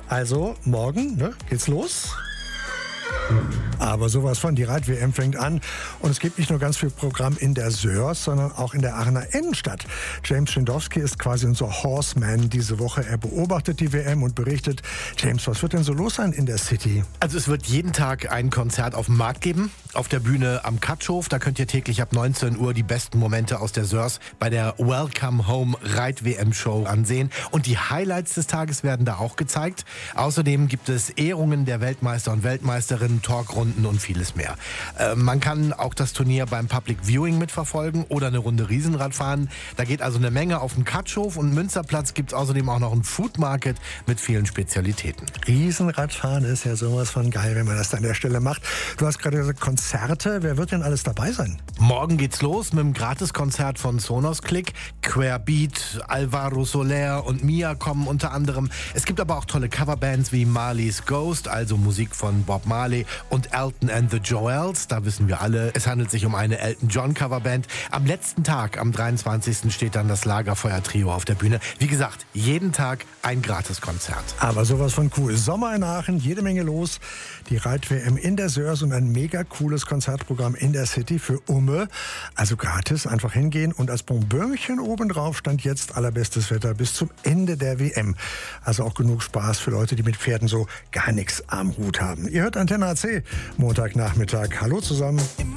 Also morgen geht's los. Aber sowas von, die Reit-WM fängt an und es gibt nicht nur ganz viel Programm in der Sörs, sondern auch in der Aachener Innenstadt. James Schindowski ist quasi unser Horseman diese Woche. Er beobachtet die WM und berichtet. James, was wird denn so los sein in der City? Also es wird jeden Tag ein Konzert auf dem Markt geben, auf der Bühne am Katschhof. Da könnt ihr täglich ab 19 Uhr die besten Momente aus der Sörs bei der Welcome Home Reit-WM-Show ansehen. Und die Highlights des Tages werden da auch gezeigt. Außerdem gibt es Ehrungen der Weltmeister und Weltmeisterinnen, Talkrunden und vieles mehr. Man kann auch das Turnier beim Public Viewing mitverfolgen oder eine Runde Riesenrad fahren. Da geht also eine Menge auf dem Katschhof und Münsterplatz gibt es außerdem auch noch einen Food Market mit vielen Spezialitäten. Riesenradfahren ist ja sowas von geil, wenn man das an der Stelle macht. Du hast gerade gesagt, Konzerte. Wer wird denn alles dabei sein? Morgen geht's los mit einem Gratiskonzert von Sonos Click. Querbeat, Alvaro Soler und Mia kommen unter anderem. Es gibt aber auch tolle Coverbands wie Marley's Ghost, also Musik von Bob Marley, und Elton and the Joels. Da wissen wir alle, es handelt sich um eine Elton John Coverband. Am letzten Tag, am 23. steht dann das Lagerfeuer-Trio auf der Bühne. Wie gesagt, jeden Tag ein Gratiskonzert. Aber sowas von cool. Sommer in Aachen, jede Menge los. Die Reit-WM in der Sörs und ein mega cooles Konzertprogramm in der City für Umme. Also gratis, einfach hingehen. Und als Bonbönchen obendrauf stand jetzt allerbestes Wetter bis zum Ende der WM. Also auch genug Spaß für Leute, die mit Pferden so gar nichts am Hut haben. Ihr hört Antenne AC, Montagnachmittag. Hallo zusammen.